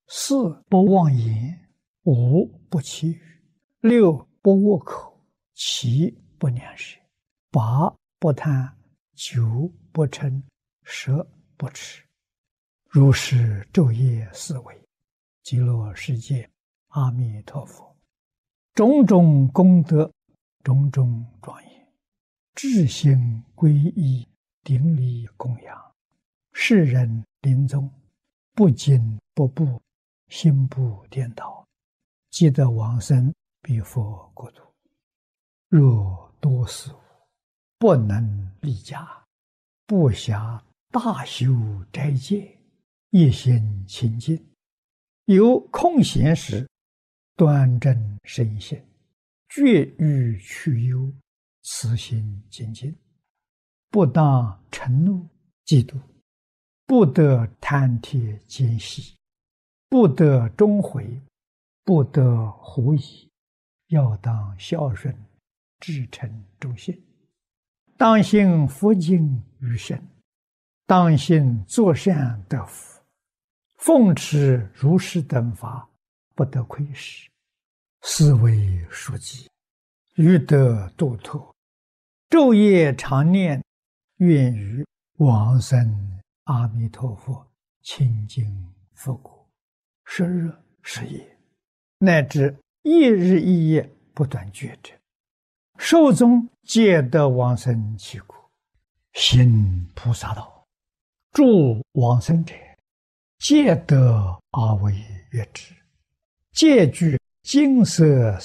四不妄言，五不绮语，六不恶口，七不两舌，八不贪，九不嗔，十不痴。如是昼夜思维，极乐世界阿弥陀佛，种种功德，种种庄严，至心皈依，顶礼供养，世人临终不惊不怖，心不颠倒，即得往生彼佛国土。若多事物，不能立家，不暇大修斋戒，一心清净，有空闲时，端正身心，绝欲去忧，慈心精进，不当嗔怒嫉妒，不得贪帖奸细，不得终悔，不得狐疑，要当孝顺，至诚忠信，当信佛经于身，当信作善得福，奉持如是等法，不得亏失，是为书记，欲得度脱，昼夜常念，愿于往生阿弥陀佛清净佛国10日10夜，乃至一日一夜不断觉者，寿终皆得往生其国，行菩萨道，助往生者，皆得阿惟越致，皆具金色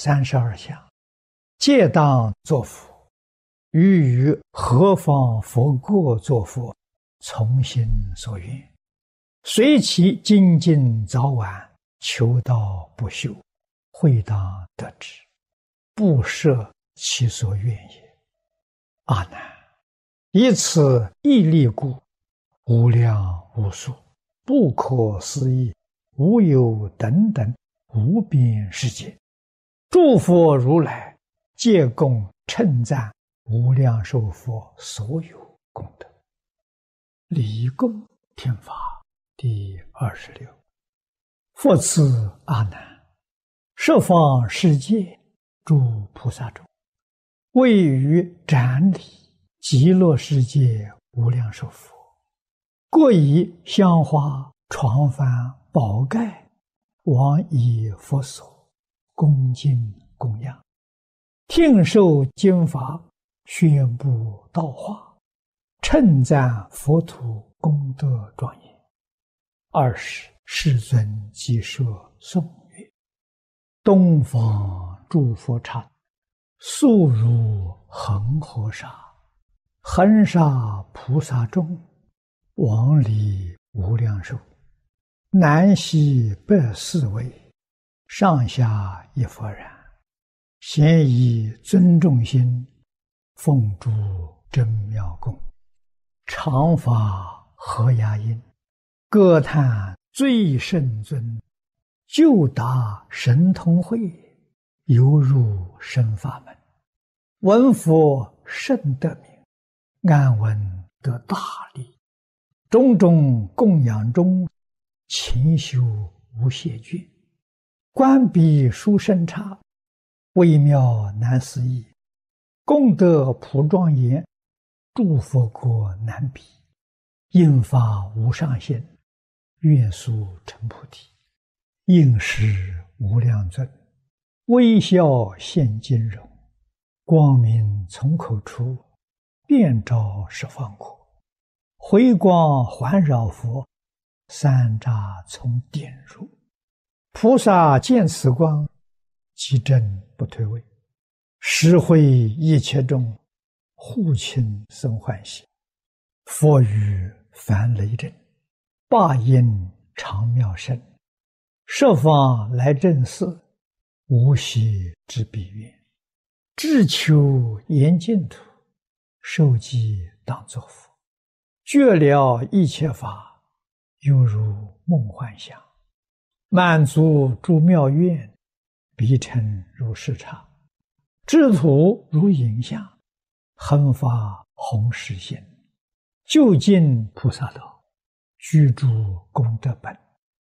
32相，皆当作佛。于何方佛国作佛，从心所愿，随其精进早晚，求道不休，会当得之，不设其所愿也。阿难，以此一力故，无量无数，不可思议，无有等等无边世界，诸佛如来皆共称赞无量寿佛所有功德。礼供听法第26。复次阿难，十方世界诸菩萨中，位于展礼极乐世界无量寿佛，各以香花床幡宝盖往以佛所，恭敬供养，听受经法，宣布道化，称赞佛土功德庄严。20世尊即说颂曰：东方诸佛刹，速如恒河沙，恒沙菩萨众，往礼无量寿，南西北四围，上下一佛然，咸以尊重心，奉诸真妙供，常法合雅音，歌叹最圣尊，就达神通会，犹入深法门，闻佛甚得名，安闻得大利，种种供养中，勤修无懈倦，观彼殊胜刹，微妙难思议，功德普庄严，诸佛国难比，应发无上限，愿速成菩提。应时无量尊，微笑现金容，光明从口出，遍照十方国，回光环绕佛，三匝从点入，菩萨见此光，其正不退位，实会一切众，护亲生欢喜。佛语凡雷震，霸音长妙声，十方来正寺，无息之彼愿，志求严净土，受记当作佛，觉了一切法，犹如梦幻想，满足诸妙愿，必成如是刹，智土如影像，恒发弘誓心，究竟菩萨道，居住功德本，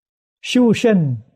修圣